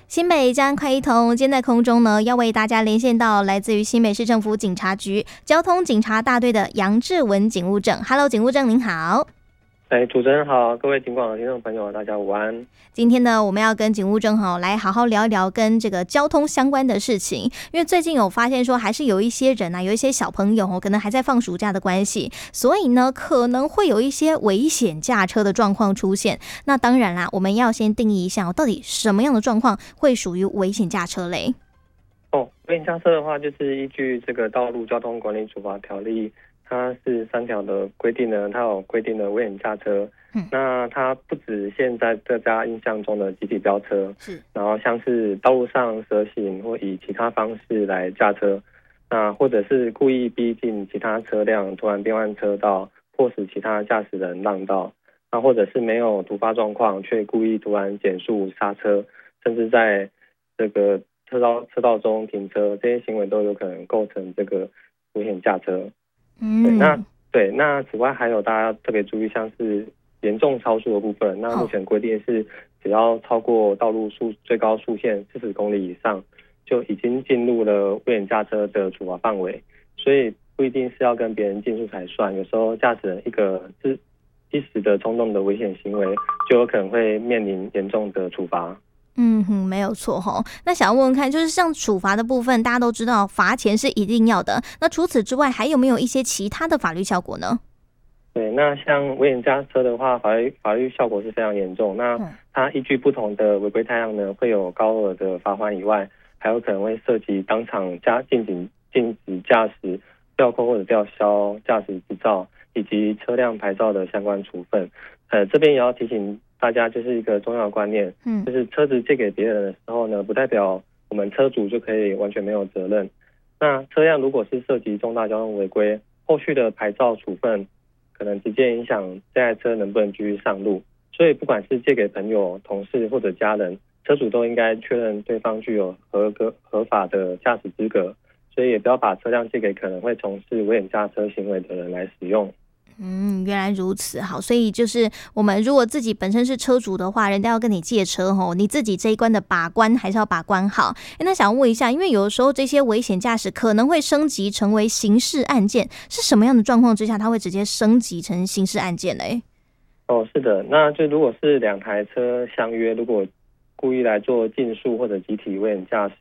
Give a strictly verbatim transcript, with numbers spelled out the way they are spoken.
新北嘉安快一通，今天在空中呢，要为大家连线到来自于新北市政府警察局交通警察大队的杨志文警务正。Hello， 警务正您好。 哎，主持人好，各位警广的听众朋友，大家午安。 今天呢，我们要跟警务正好来好好聊一聊跟这个交通相关的事情，因为最近有发现说，还是有一些人啊，有一些小朋友可能还在放暑假的关系，所以呢，可能会有一些危险驾车的状况出现。那当然啦，我们要先定义一下，到底什么样的状况会属于危险驾车嘞？ 哦，危险驾车的话，就是依据这个道路交通管理处罚条例。它是三条的规定呢，它有规定的危险驾车，嗯，那它不止现在大家印象中的集体飙车，是，然后像是道路上蛇行或以其他方式来驾车，那或者是故意逼近其他车辆，突然变换车道，迫使其他驾驶人让道，那或者是没有突发状况却故意突然减速刹车，甚至在这个车道车道中停车，这些行为都有可能构成这个危险驾车。 嗯， 对，那对，那此外还有大家特别注意，像是严重超速的部分。那目前规定是，只要超过道路速最高速限四十公里以上，就已经进入了危险驾车的处罚范围。所以不一定是要跟别人竞速才算，有时候驾驶人一个是一时的冲动的危险行为，就有可能会面临严重的处罚。 嗯哼，没有错吼。那想要问问看，就是像处罚的部分，大家都知道罚钱是一定要的。那除此之外，还有没有一些其他的法律效果呢？ 对，那像危险驾车的话，法律法律效果是非常严重。那它依据不同的违规态样呢，会有高额的罚款以外，还有可能会涉及当场加禁止禁止驾驶、吊扣或者吊销驾驶执照以及车辆牌照的相关处分。呃，这边也要提醒大家，就是一个重要的观念，嗯，就是车子借给别人的时候呢，不代表我们车主就可以完全没有责任。那车辆如果是涉及重大交通违规，后续的牌照处分可能直接影响这台车能不能继续上路。所以不管是借给朋友、同事或者家人，车主都应该确认对方具有合格合法的驾驶资格，所以也不要把车辆借给可能会从事危险驾车行为的人来使用。 嗯，原来如此，好，所以就是我们如果自己本身是车主的话，人家要跟你借车吼，你自己这一关的把关还是要把关好。欸、那想问一下，因为有的时候这些危险驾驶可能会升级成为刑事案件，是什么样的状况之下，它会直接升级成刑事案件嘞？ 哦，是的，那就如果是两台车相约，如果故意来做竞速或者集体危险驾驶